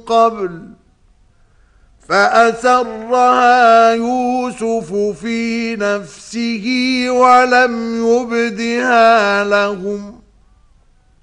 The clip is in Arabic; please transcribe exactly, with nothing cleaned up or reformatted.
قبل فأسرها يوسف في نفسه ولم يبدها لهم